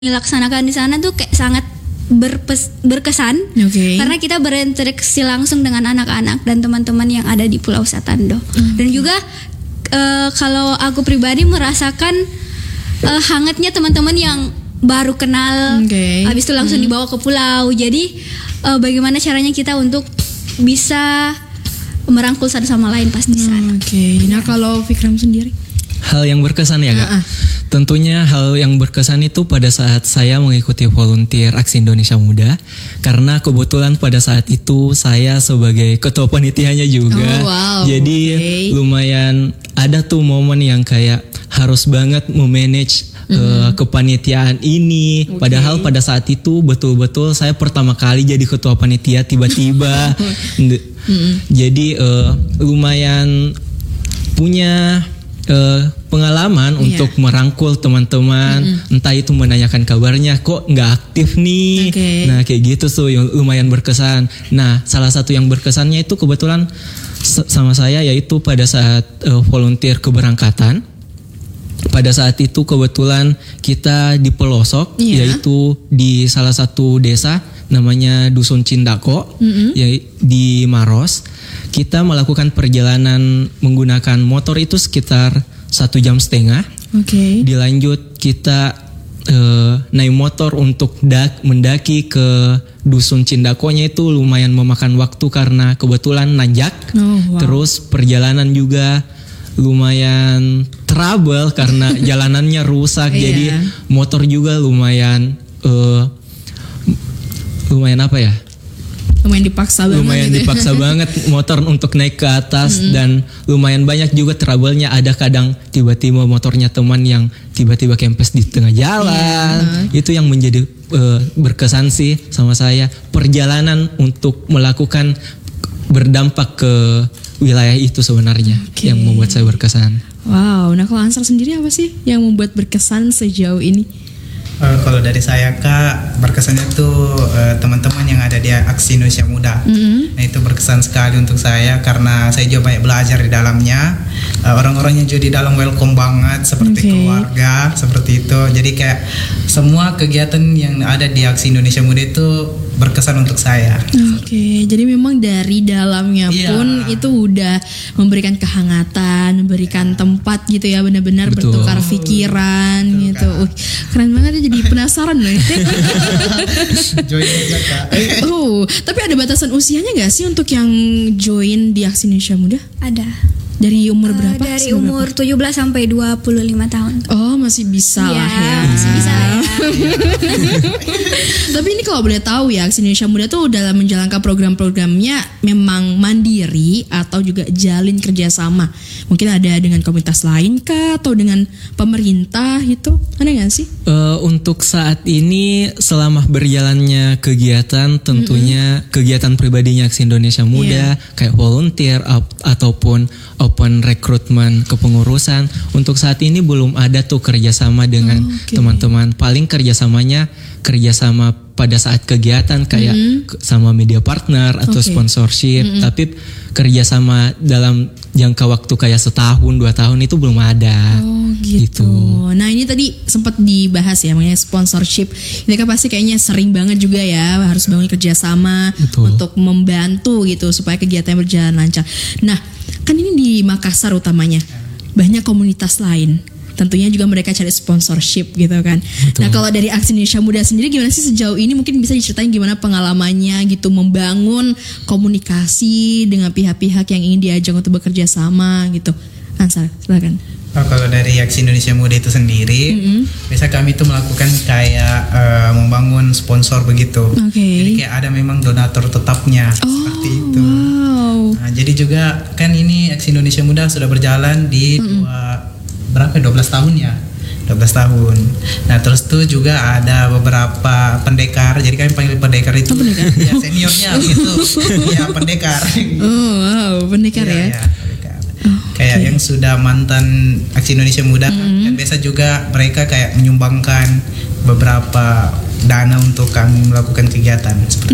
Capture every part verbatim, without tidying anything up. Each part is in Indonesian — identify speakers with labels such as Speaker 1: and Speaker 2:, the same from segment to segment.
Speaker 1: dilaksanakan di sana tuh kayak sangat berpes, berkesan,
Speaker 2: okay.
Speaker 1: karena kita berinteraksi langsung dengan anak-anak dan teman-teman yang ada di Pulau Satando. Mm-hmm. Dan juga uh, kalau aku pribadi merasakan uh, hangatnya teman-teman yang baru kenal,
Speaker 2: okay.
Speaker 1: habis itu langsung mm-hmm. dibawa ke pulau. Jadi uh, bagaimana caranya kita untuk bisa merangkul satu sama lain pas di sana.
Speaker 2: Oke. Okay. Nah kalau Fikram sendiri?
Speaker 3: Hal yang berkesan ya Kak. Uh-uh. Tentunya hal yang berkesan itu pada saat saya mengikuti volunteer Aksi Indonesia Muda, karena kebetulan pada saat itu saya sebagai ketua panitianya juga.
Speaker 2: Oh, wow.
Speaker 3: Jadi okay. lumayan ada tuh momen yang kayak harus banget memanage mm-hmm. uh, kepanitiaan ini. Okay. Padahal pada saat itu betul-betul saya pertama kali jadi ketua panitia tiba-tiba. mm-hmm. Jadi uh, lumayan punya Uh, pengalaman yeah. untuk merangkul teman-teman, mm-hmm. entah itu menanyakan kabarnya, kok nggak aktif nih,
Speaker 2: okay.
Speaker 3: nah kayak gitu tuh yang lumayan berkesan. Nah salah satu yang berkesannya itu kebetulan sama saya, yaitu pada saat uh, volunteer keberangkatan. Pada saat itu kebetulan kita di pelosok, yeah. yaitu di salah satu desa namanya Dusun Cindako, mm-hmm. ya, di Maros. Kita melakukan perjalanan menggunakan motor itu sekitar satu jam setengah.
Speaker 2: Oke. Okay.
Speaker 3: Dilanjut kita uh, naik motor untuk dak, mendaki ke Dusun Cindakonya, itu lumayan memakan waktu karena kebetulan nanjak.
Speaker 2: Oh, wow.
Speaker 3: Terus perjalanan juga lumayan trouble karena jalanannya rusak.
Speaker 2: Yeah.
Speaker 3: Jadi motor juga lumayan uh, lumayan apa ya?
Speaker 2: Lumayan dipaksa banget.
Speaker 3: Lumayan
Speaker 2: gitu.
Speaker 3: dipaksa banget motor untuk naik ke atas, mm-hmm. dan lumayan banyak juga trouble-nya. Ada kadang tiba-tiba motornya teman yang tiba-tiba kempes di tengah jalan. Yeah. Itu yang menjadi uh, berkesan sih sama saya. Perjalanan untuk melakukan berdampak ke wilayah itu sebenarnya, okay. yang membuat saya berkesan.
Speaker 2: Wow, nah kalau Ansar sendiri apa sih yang membuat berkesan sejauh ini?
Speaker 4: Uh, kalau dari saya Kak, berkesannya tuh uh, teman-teman yang ada di Aksi Indonesia Muda. Mm-hmm. Nah itu berkesan sekali untuk saya karena saya juga banyak belajar di dalamnya. Uh, orang-orangnya juga di dalam welcome banget, seperti okay. keluarga, seperti itu. Jadi kayak semua kegiatan yang ada di Aksi Indonesia Muda itu berkesan untuk saya.
Speaker 2: Oke, okay. Jadi memang dari dalamnya yeah. pun itu udah memberikan kehangatan, memberikan yeah. tempat gitu ya, benar-benar
Speaker 3: Betul.
Speaker 2: bertukar pikiran. Betul, gitu. Uh, keren banget ya, jadi penasaran loh.
Speaker 4: Join aja Kak.
Speaker 2: Oh, tapi ada batasan usianya nggak sih untuk yang join di Aksi Indonesia Muda?
Speaker 1: Ada.
Speaker 2: Dari umur berapa?
Speaker 1: Uh, dari umur berapa? tujuh belas sampai dua puluh lima tahun.
Speaker 2: Oh, masih bisa
Speaker 1: ya,
Speaker 2: lah ya.
Speaker 1: Masih bisa ya.
Speaker 2: Tapi ini kalau boleh tahu ya, Aksi Indonesia Muda tuh dalam menjalankan program-programnya memang mandiri atau juga jalin kerjasama? Mungkin ada dengan komunitas lain kah atau dengan pemerintah gitu? Ada nggak sih?
Speaker 3: Uh, untuk saat ini selama berjalannya kegiatan, tentunya mm-hmm. kegiatan pribadinya Aksi Indonesia Muda, yeah. kayak volunteer ap- ataupun open recruitment kepengurusan, untuk saat ini belum ada tuh kerjasama dengan oh, okay. teman-teman. Paling kerjasamanya kerjasama pada saat kegiatan kayak mm-hmm. sama media partner atau okay. sponsorship, mm-hmm. tapi kerjasama dalam jangka waktu kayak setahun dua tahun itu belum ada.
Speaker 2: Oh gitu. gitu. Nah ini tadi sempat dibahas ya mengenai sponsorship. Ini kan pasti kayaknya sering banget juga ya, harus bangun kerjasama Betul. untuk membantu gitu supaya kegiatan berjalan lancar. Nah kan ini di Makassar utamanya banyak komunitas lain. Tentunya juga mereka cari sponsorship gitu kan. Betul. Nah kalau dari Aksi Indonesia Muda sendiri gimana sih sejauh ini? Mungkin bisa diceritain gimana pengalamannya gitu membangun komunikasi dengan pihak-pihak yang ingin diajak untuk bekerja sama gitu. Ansar, silakan.
Speaker 4: Oh, kalau dari Aksi Indonesia Muda itu sendiri, mm-hmm. biasa kami itu melakukan kayak uh, membangun sponsor begitu.
Speaker 2: Okay.
Speaker 4: Jadi kayak ada memang donatur tetapnya
Speaker 2: oh,
Speaker 4: seperti itu.
Speaker 2: Wow.
Speaker 4: Nah, jadi juga kan ini Aksi Indonesia Muda sudah berjalan di mm-hmm. dua berapa dua belas tahun ya. dua belas tahun. Nah, terus tuh juga ada beberapa pendekar. Jadi kami panggil pendekar itu. Oh, pendekar. Ya seniornya gitu. Ya pendekar.
Speaker 2: Oh, wow, pendekar ya. ya.
Speaker 4: ya pendekar. Oh, kayak okay. yang sudah mantan Aksi Indonesia Muda mm-hmm. dan biasa juga mereka kayak menyumbangkan beberapa dana untuk kami melakukan kegiatan seperti
Speaker 2: mm.
Speaker 4: itu.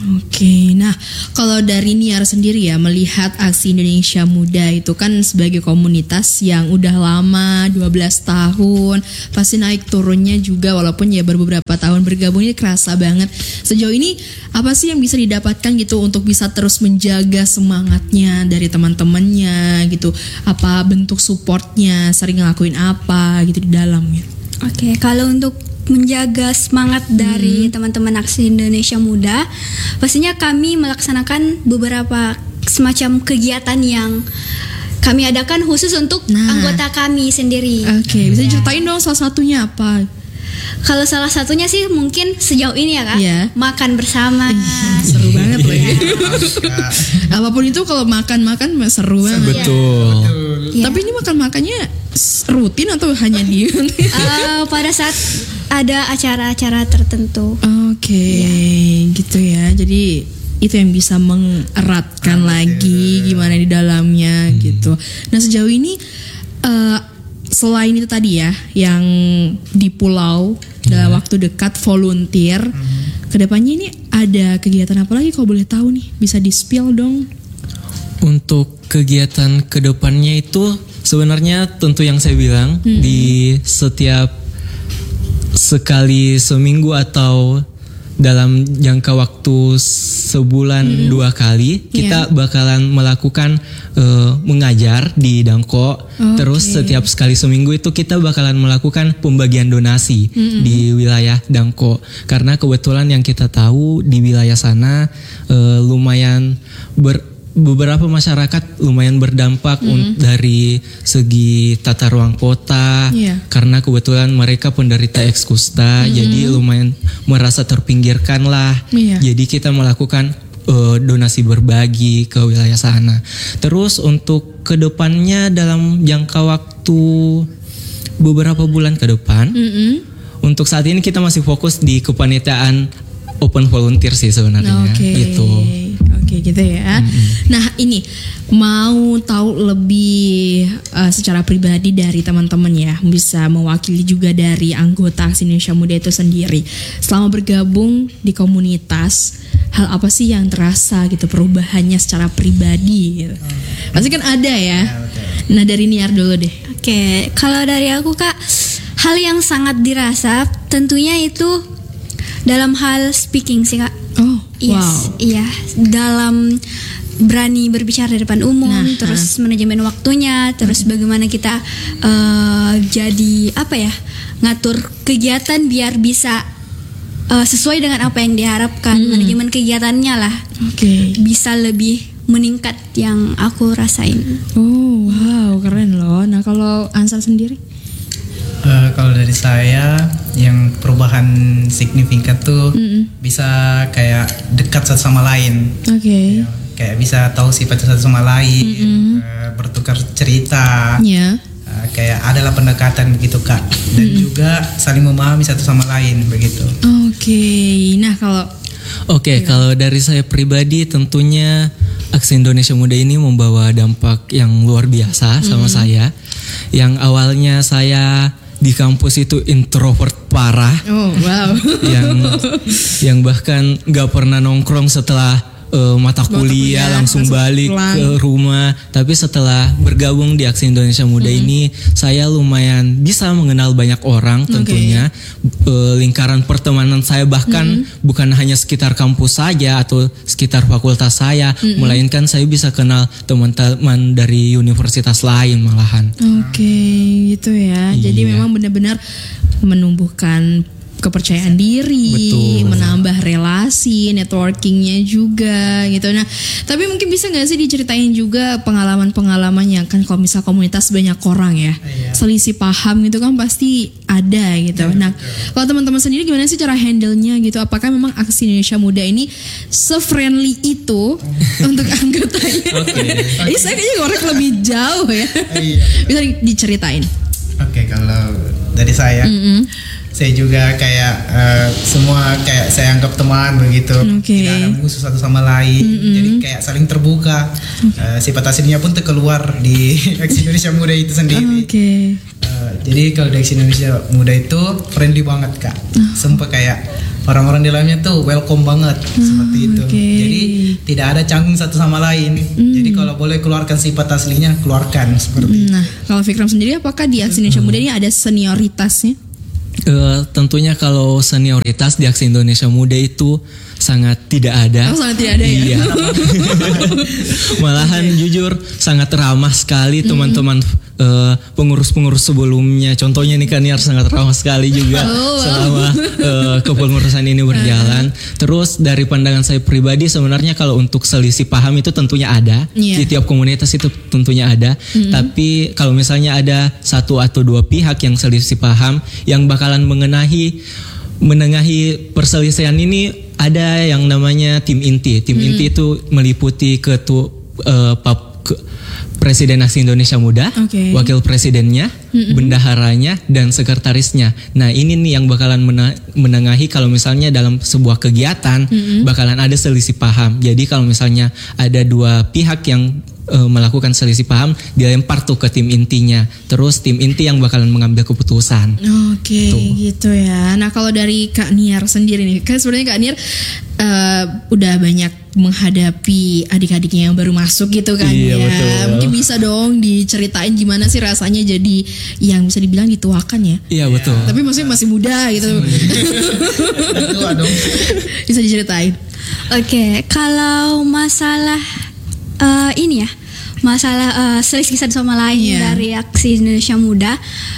Speaker 2: Oke, nah kalau dari Niar sendiri ya melihat Aksi Indonesia Muda itu kan sebagai komunitas yang udah lama dua belas tahun, pasti naik turunnya juga walaupun ya baru beberapa tahun bergabung, ini kerasa banget. Sejauh ini apa sih yang bisa didapatkan gitu untuk bisa terus menjaga semangatnya dari teman-temannya gitu? Apa bentuk supportnya, sering ngelakuin apa gitu di dalamnya?
Speaker 1: Oke, kalau untuk menjaga semangat dari hmm. teman-teman Aksi Indonesia Muda, pastinya kami melaksanakan beberapa semacam kegiatan yang kami adakan khusus untuk nah. anggota kami sendiri.
Speaker 2: Oke, okay, bisa diceritain dong salah satunya apa?
Speaker 1: Kalau salah satunya sih mungkin sejauh ini ya Kak,
Speaker 2: yeah.
Speaker 1: makan bersama.
Speaker 2: Seru banget loh ya. Apapun itu kalau makan-makan seru banget.
Speaker 3: Betul.
Speaker 1: Ya.
Speaker 2: Tapi ini makan-makannya rutin atau hanya di?
Speaker 1: uh, pada saat ada acara-acara tertentu.
Speaker 2: Oke, okay, ya. gitu ya. Jadi itu yang bisa mengeratkan ah, lagi ya. gimana di dalamnya hmm. gitu. Nah sejauh ini uh, selain itu tadi ya, yang di pulau hmm. dalam waktu dekat volunteer, hmm. kedepannya ini ada kegiatan apa lagi kalau boleh tahu nih? Bisa di-spill dong.
Speaker 3: Untuk kegiatan kedepannya itu sebenarnya tentu yang saya bilang hmm. di setiap sekali seminggu atau dalam jangka waktu sebulan mm-hmm. dua kali kita yeah. bakalan melakukan uh, mengajar di Dangko. Okay. Terus setiap sekali seminggu itu kita bakalan melakukan pembagian donasi mm-hmm. di wilayah Dangko, karena kebetulan yang kita tahu di wilayah sana uh, lumayan ber beberapa masyarakat lumayan berdampak mm. dari segi tata ruang kota, yeah. karena kebetulan mereka penderita ekskusta, mm. jadi lumayan merasa terpinggirkan lah. Yeah. Jadi kita melakukan uh, donasi berbagi ke wilayah sana. Terus untuk kedepannya dalam jangka waktu beberapa bulan ke depan, mm-hmm. untuk saat ini kita masih fokus di kepanitiaan open volunteer sih sebenarnya,
Speaker 2: okay.
Speaker 3: gitu.
Speaker 2: Oke gitu ya. Mm-hmm. Nah ini mau tahu lebih uh, secara pribadi dari teman-teman ya, bisa mewakili juga dari anggota Aksi Indonesia Muda itu sendiri. Selama bergabung di komunitas, hal apa sih yang terasa gitu perubahannya secara pribadi? Gitu. Hmm. Pasti kan ada ya. ya nah dari Niar dulu deh.
Speaker 1: Oke, kalau dari aku Kak, hal yang sangat dirasa tentunya itu dalam hal speaking sih Kak.
Speaker 2: Oh,
Speaker 1: yes,
Speaker 2: wow.
Speaker 1: Iya, dalam berani berbicara di depan umum, nah, terus nah. manajemen waktunya, terus hmm. bagaimana kita uh, jadi apa ya, ngatur kegiatan biar bisa uh, sesuai dengan apa yang diharapkan, hmm. manajemen kegiatannya lah,
Speaker 2: okay.
Speaker 1: bisa lebih meningkat yang aku rasain.
Speaker 2: Oh, wow, keren loh. Nah, kalau Ansar sendiri?
Speaker 4: Uh, kalau dari saya yang perubahan signifikan tuh mm-hmm. bisa kayak dekat satu sama lain.
Speaker 2: Oke. Okay.
Speaker 4: Ya, kayak bisa tahu sifat satu sama lain, mm-hmm. uh, bertukar cerita.
Speaker 2: Iya. Yeah.
Speaker 4: Uh, kayak adalah pendekatan begitu Kak. Dan mm-hmm. juga saling memahami satu sama lain begitu.
Speaker 2: Oke. Okay. Nah kalau
Speaker 3: Oke, okay, kalau dari saya pribadi tentunya Aksi Indonesia Muda ini membawa dampak yang luar biasa sama mm-hmm. saya. Yang awalnya saya di kampus itu introvert parah,
Speaker 2: oh wow,
Speaker 3: yang yang bahkan nggak pernah nongkrong setelah uh, mata kuliah, mata langsung balik pulang. ke rumah. Tapi setelah bergabung di Aksi Indonesia Muda mm-hmm. ini, saya lumayan bisa mengenal banyak orang tentunya. Okay. Uh, lingkaran pertemanan saya bahkan mm-hmm. bukan hanya sekitar kampus saja atau sekitar fakultas saya, mm-hmm. melainkan saya bisa kenal teman-teman dari universitas lain malahan.
Speaker 2: Oke, okay, gitu ya. Iya. Jadi memang benar-benar menumbuhkan kepercayaan diri, betul. Menambah relasi, networkingnya juga gitu. Nah, tapi mungkin bisa nggak sih diceritain juga pengalaman-pengalamannya, kan kalau misal komunitas banyak orang ya, iya. selisih paham gitu kan pasti ada gitu. Iya, nah, betul. Kalau teman-teman sendiri gimana sih cara handle-nya gitu? Apakah memang Aksi Indonesia Muda ini se-friendly itu untuk anggotanya? Okay. Ini saya kayaknya ngorek lebih jauh ya. Iya. Bisa diceritain?
Speaker 4: Oke, okay, kalau dari saya. Mm-hmm. Saya juga kayak uh, semua kayak saya anggap teman begitu, okay. tidak ada musuh satu sama lain, mm-hmm. jadi kayak saling terbuka. Uh, sifat aslinya pun terkeluar di Aksi Indonesia Muda itu sendiri.
Speaker 2: Okay.
Speaker 4: Uh, jadi kalau di Aksi Indonesia Muda itu friendly banget Kak, uh. sumpah kayak orang-orang di dalamnya tuh welcome banget seperti itu.
Speaker 2: okay.
Speaker 4: Jadi tidak ada canggung satu sama lain.
Speaker 2: Hmm.
Speaker 4: Jadi kalau boleh keluarkan sifat aslinya, keluarkan seperti itu.
Speaker 2: Nah, kalau Fikram sendiri apakah di Aksi Indonesia Muda ini ada senioritasnya?
Speaker 3: Uh, tentunya kalau senioritas di Aksi Indonesia Muda itu sangat tidak ada.
Speaker 2: Oh, sangat tidak ada ya?
Speaker 3: Iya. Malahan okay. jujur sangat ramah sekali teman-teman uh, pengurus-pengurus sebelumnya. Contohnya nih Kaniar sangat ramah sekali juga oh, wow. selama uh, kepengurusan ini berjalan. Terus dari pandangan saya pribadi sebenarnya kalau untuk selisih paham itu tentunya ada. Yeah. Di tiap komunitas itu tentunya ada. Mm-hmm. Tapi kalau misalnya ada satu atau dua pihak yang selisih paham yang bakalan mengenahi menengahi perselisihan ini, ada yang namanya tim inti. Tim hmm. inti itu meliputi ketua uh, pap, ke, Presiden Aksi Indonesia Muda, okay. wakil presidennya, hmm. bendaharanya, dan sekretarisnya. Nah ini nih yang bakalan mena- menengahi kalau misalnya dalam sebuah kegiatan hmm. bakalan ada selisih paham. Jadi kalau misalnya ada dua pihak yang uh, melakukan selisih paham, dilempar tuh ke tim intinya. Terus tim inti yang bakalan mengambil keputusan.
Speaker 2: Oke, okay, gitu ya. Nah kalau dari Kak Niar sendiri nih, kan sebenarnya Kak Niar uh, udah banyak menghadapi adik-adiknya yang baru masuk gitu kan
Speaker 3: iya,
Speaker 2: ya.
Speaker 3: Betul.
Speaker 2: Mungkin bisa dong diceritain gimana sih rasanya jadi yang bisa dibilang dituakan ya.
Speaker 3: Iya betul.
Speaker 2: Tapi maksudnya masih muda gitu. Bisa diceritain.
Speaker 1: Oke, okay, kalau masalah uh, ini ya, masalah uh, selisih satu sama lain yeah. dari Aksi Indonesia Muda,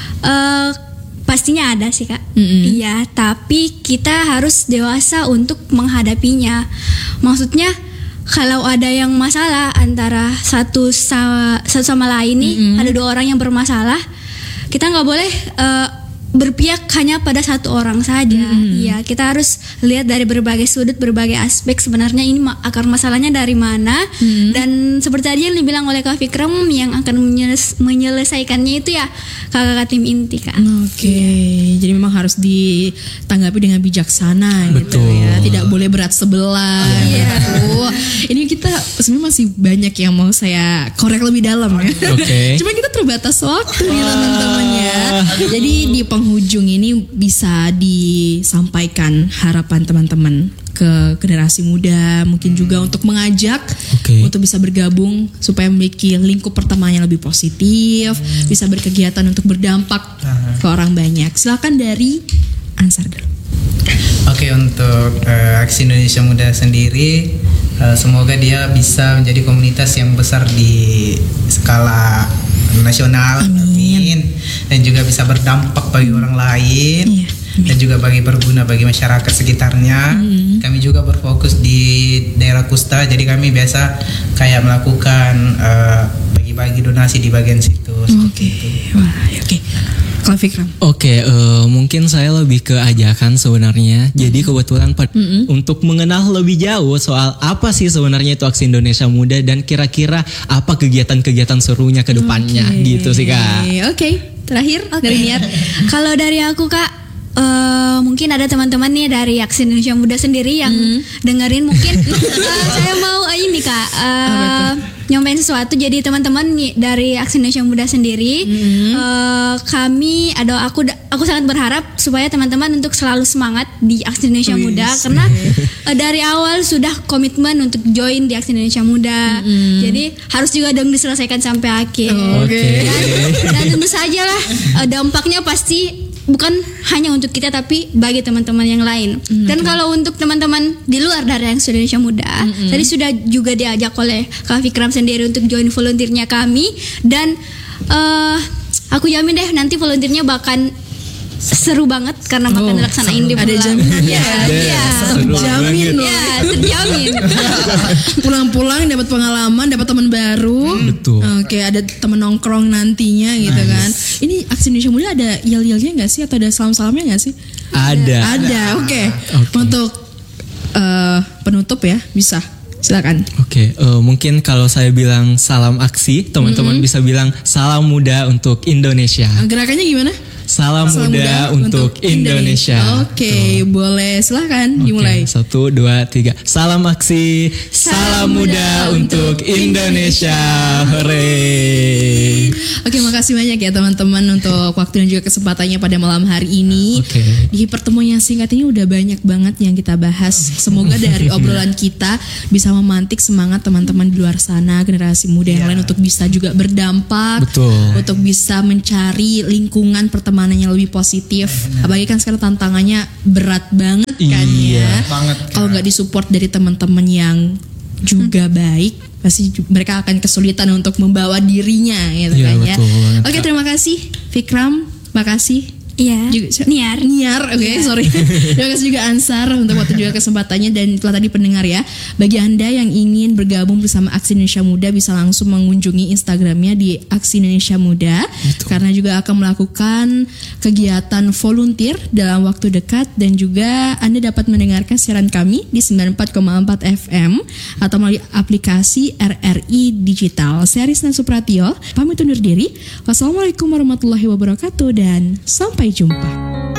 Speaker 1: uh, pastinya ada sih Kak. Mm-hmm. Iya, tapi kita harus dewasa untuk menghadapinya. Maksudnya kalau ada yang masalah antara satu sama, satu sama lain nih, mm-hmm. ada dua orang yang bermasalah, kita nggak boleh uh, berpihak hanya pada satu orang saja. Iya, mm-hmm. kita harus lihat dari berbagai sudut, berbagai aspek sebenarnya ini akar masalahnya dari mana. Mm-hmm. Dan seperti tadi yang dibilang oleh Kak Fikram, yang akan menyeles- menyelesaikannya itu ya kakak-kakak tim inti Kak.
Speaker 2: Oke, okay. Jadi memang harus ditanggapi dengan bijaksana.
Speaker 3: Betul.
Speaker 2: Gitu ya. Tidak boleh berat sebelah. Iya. Gitu. Ini kita sebenarnya masih banyak yang mau saya korek lebih dalam ya.
Speaker 3: Okay.
Speaker 2: Cuma kita terbatas waktu nih teman-teman ya. Jadi di penghujung ini bisa disampaikan harapan teman-teman ke generasi muda, mungkin juga untuk mengajak okay. untuk bisa bergabung supaya memiliki lingkup pertemanan yang lebih positif, hmm. bisa berkegiatan untuk berdampak uh-huh. ke orang banyak. Silakan dari Ansar dulu.
Speaker 4: Oke, okay, untuk uh, Aksi Indonesia Muda sendiri, uh, semoga dia bisa menjadi komunitas yang besar di skala nasional, amin. Amin. Dan juga bisa berdampak bagi orang lain. Iya. Dan juga bagi berguna bagi masyarakat sekitarnya. Hmm. Kami juga berfokus di daerah Kusta, jadi kami biasa kayak melakukan uh, bagi-bagi donasi di bagian situ.
Speaker 2: Oke, okay. Wah, oke. Okay. Kalau Fikram?
Speaker 3: Oke, okay, uh, mungkin saya lebih ke ajakan sebenarnya. Mm-hmm. Jadi kebetulan mm-hmm. untuk mengenal lebih jauh soal apa sih sebenarnya itu Aksi Indonesia Muda dan kira-kira apa kegiatan-kegiatan serunya ke depannya, okay. gitu sih Kak.
Speaker 2: Oke, okay. Terakhir okay. dari Niar.
Speaker 1: Kalau dari aku Kak, Uh, mungkin ada teman-teman nih dari Aksi Indonesia Muda sendiri yang mm. dengerin mungkin uh, saya mau uh, ini Kak uh, nyampein sesuatu. Jadi teman-teman nih dari Aksi Indonesia Muda sendiri mm. uh, kami ada aku aku sangat berharap supaya teman-teman untuk selalu semangat di Aksi Indonesia Wih, Muda karena uh, dari awal sudah komitmen untuk join di Aksi Indonesia Muda. Mm. Jadi harus juga dong diselesaikan sampai akhir.
Speaker 2: Oh, okay.
Speaker 1: dan, dan tentu saja lah uh, dampaknya pasti bukan hanya untuk kita tapi bagi teman-teman yang lain. Mm-hmm. Dan kalau untuk teman-teman di luar dari Aksi Indonesia Muda, mm-hmm. tadi sudah juga diajak oleh Kak Fikram sendiri untuk join volunteernya kami dan uh, aku jamin deh nanti volunteernya bahkan seru banget karena
Speaker 2: oh,
Speaker 1: makan dilaksanain di
Speaker 2: ada jaminan ya,
Speaker 1: iya,
Speaker 2: terjamin loh,
Speaker 1: ya, terjamin.
Speaker 2: Pulang-pulang dapat pengalaman, dapat teman baru.
Speaker 3: Hmm, betul.
Speaker 2: Oke, ada teman nongkrong nantinya gitu nice. Kan. Ini Aksi Indonesia Muda ada yel-yelnya nggak sih atau ada salam-salamnya nggak sih?
Speaker 3: Ada.
Speaker 2: Ada, oke. Okay. Okay. Untuk uh, penutup ya, bisa. Silakan.
Speaker 3: Oke, okay, uh, mungkin kalau saya bilang salam aksi, teman-teman mm-hmm. bisa bilang salam muda untuk Indonesia.
Speaker 2: Gerakannya gimana?
Speaker 3: Salam,
Speaker 2: Salam
Speaker 3: muda,
Speaker 2: muda
Speaker 3: untuk Indonesia.
Speaker 2: Oke, boleh silahkan
Speaker 3: Oke,
Speaker 2: dimulai.
Speaker 3: Satu, dua, tiga. Salam aksi, salam, muda, untuk Indonesia. Hore.
Speaker 2: Oke, makasih banyak ya teman-teman untuk waktu dan juga kesempatannya pada malam hari ini.
Speaker 3: Oke.
Speaker 2: Di pertemuan yang singkat ini udah banyak banget yang kita bahas. Semoga dari obrolan kita bisa memantik semangat teman-teman di luar sana, generasi muda yang lain untuk bisa juga berdampak,
Speaker 3: Betul.
Speaker 2: untuk bisa mencari lingkungan pertemanan yang lebih positif. Apalagi kan sekarang tantangannya berat banget kan
Speaker 3: Iya,
Speaker 2: ya.
Speaker 4: banget, Kak.
Speaker 2: Kalau nggak disupport dari teman-teman yang juga baik, pasti ju- mereka akan kesulitan untuk membawa dirinya gitu
Speaker 3: Iya,
Speaker 2: kan ya.
Speaker 3: betul banget,
Speaker 2: Oke,
Speaker 3: Kak.
Speaker 2: terima kasih Fikram, makasih.
Speaker 1: Iya.
Speaker 2: Juga
Speaker 1: Niar.
Speaker 2: Niar, oke, sorry. Terima kasih juga Ansar untuk waktu juga kesempatannya dan telah tadi pendengar ya. Bagi Anda yang ingin bergabung bersama Aksi Indonesia Muda bisa langsung mengunjungi Instagramnya di Aksi Indonesia Muda. Karena juga akan melakukan kegiatan volunteer dalam waktu dekat dan juga Anda dapat mendengarkan siaran kami di sembilan puluh empat koma empat F M atau melalui aplikasi R R I Digital. Saya Risna Supratio, pamit undur diri. Wassalamualaikum warahmatullahi wabarakatuh dan sampai jumpa.